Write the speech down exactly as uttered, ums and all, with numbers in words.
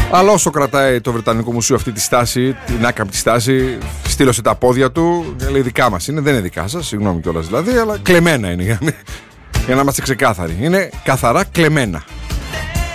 Αλλά όσο κρατάει το Βρετανικό Μουσείο αυτή τη στάση, την άκαμπτη στάση, στήλωσε τα πόδια του, λέει δικά μας είναι, δεν είναι δικά σας, συγγνώμη κιόλας δηλαδή, αλλά κλεμμένα είναι, για να είμαστε ξεκάθαροι. Είναι καθαρά κλεμμένα.